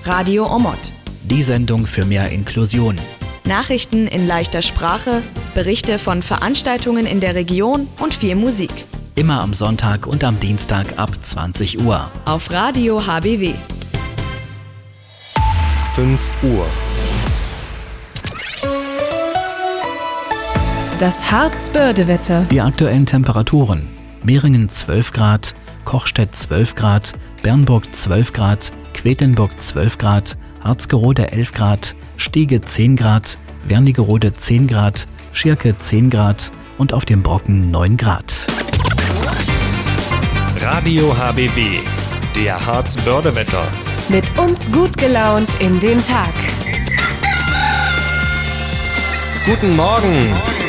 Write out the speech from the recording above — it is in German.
Radio Omot. Die Sendung für mehr Inklusion. Nachrichten in leichter Sprache, Berichte von Veranstaltungen in der Region und viel Musik. Immer am Sonntag und am Dienstag ab 20 Uhr. Auf Radio HBW. 5 Uhr. Das Harzbördewetter. Die aktuellen Temperaturen. Meringen 12 Grad, Kochstedt 12 Grad, Bernburg 12 Grad, Quedlinburg 12 Grad, Harzgerode 11 Grad, Stege 10 Grad, Wernigerode 10 Grad, Schirke 10 Grad und auf dem Brocken 9 Grad. Radio HBW, der Harzbördewetter. Mit uns gut gelaunt in den Tag. Guten Morgen!